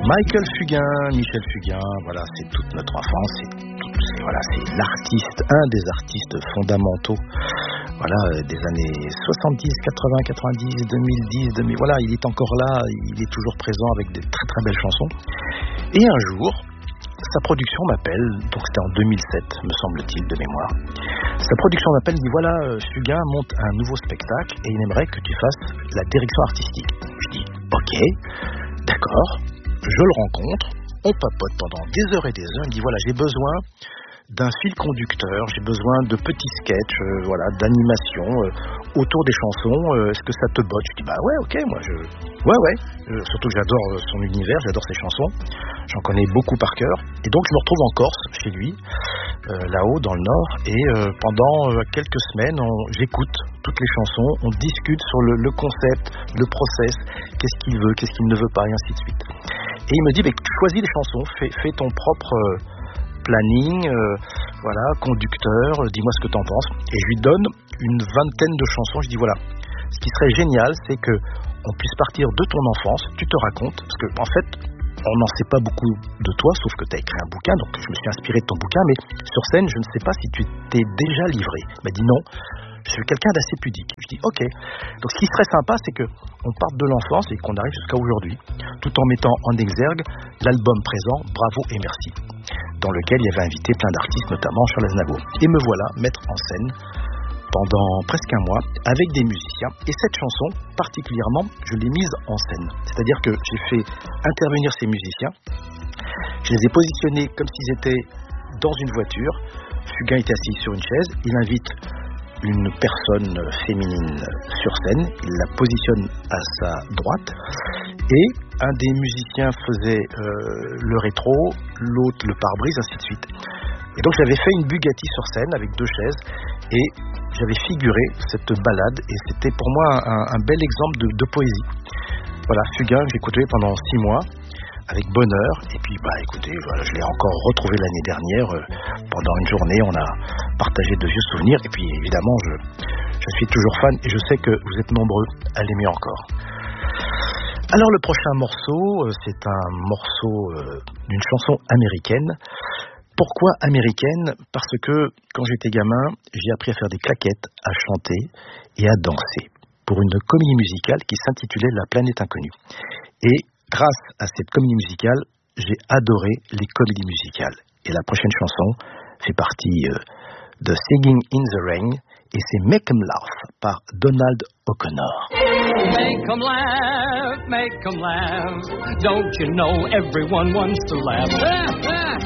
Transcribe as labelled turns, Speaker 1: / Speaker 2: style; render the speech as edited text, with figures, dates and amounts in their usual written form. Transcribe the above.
Speaker 1: Michel Fugain, Michel Fugain, voilà, c'est toute notre enfance, c'est l'artiste, un des artistes fondamentaux, voilà, des années 70, 80, 90, 2010, 2000, voilà, il est encore là, il est toujours présent avec des très très belles chansons. Et un jour, sa production m'appelle, donc c'était en 2007, me semble-t-il, de mémoire. Sa production m'appelle, dit voilà, Fugain monte un nouveau spectacle et il aimerait que tu fasses la direction artistique. Je dis, ok, d'accord, je le rencontre, on papote pendant des heures et des heures, il me dit voilà, j'ai besoin d'un fil conducteur, j'ai besoin de petits sketchs, voilà, d'animation autour des chansons, est-ce que ça te botte? Je dis bah ouais, ok, moi surtout que j'adore son univers, j'adore ses chansons, j'en connais beaucoup par cœur, et donc je me retrouve en Corse, chez lui, là-haut dans le Nord, et pendant quelques semaines, j'écoute toutes les chansons, on discute sur le concept, le process, qu'est-ce qu'il veut, qu'est-ce qu'il ne veut pas, et ainsi de suite. Et il me dit, choisis les chansons, fais ton propre planning, voilà, conducteur, dis-moi ce que t'en penses. Et je lui donne une vingtaine de chansons. Je dis voilà, ce qui serait génial, c'est que on puisse partir de ton enfance, tu te racontes, parce que en fait, on n'en sait pas beaucoup de toi, sauf que tu as écrit un bouquin, donc je me suis inspiré de ton bouquin, mais sur scène, je ne sais pas si tu t'es déjà livré. Il m'a dit non, je suis quelqu'un d'assez pudique. Je dis ok. Donc ce qui serait sympa, c'est que on parte de l'enfance et qu'on arrive jusqu'à aujourd'hui, tout en mettant en exergue l'album présent, Bravo et Merci, dans lequel il y avait invité plein d'artistes, notamment Charles Aznavour. Et me voilà mettre en scène pendant presque un mois avec des musiciens. Et cette chanson, particulièrement, je l'ai mise en scène. C'est-à-dire que j'ai fait intervenir ces musiciens. Je les ai positionnés comme s'ils étaient dans une voiture. Fugain était assis sur une chaise. Il invite une personne féminine sur scène. Il la positionne à sa droite. Et un des musiciens faisait le rétro, l'autre le pare-brise, ainsi de suite. Et donc j'avais fait une Bugatti sur scène avec deux chaises et j'avais figuré cette balade et c'était pour moi un bel exemple de poésie. Voilà, Fugain que j'ai côtoyé pendant 6 mois avec bonheur et puis écoutez, voilà, je l'ai encore retrouvé l'année dernière pendant une journée, on a partagé de vieux souvenirs et puis évidemment je suis toujours fan et je sais que vous êtes nombreux à l'aimer encore. Alors le prochain morceau, c'est un morceau d'une chanson américaine. Pourquoi américaine? Parce que quand j'étais gamin, j'ai appris à faire des claquettes, à chanter et à danser pour une comédie musicale qui s'intitulait La planète inconnue. Et grâce à cette comédie musicale, j'ai adoré les comédies musicales. Et la prochaine chanson fait partie de Singing in the Rain et c'est Make 'em Laugh par Donald O'Connor.
Speaker 2: Make 'em laugh, don't you know everyone wants to laugh?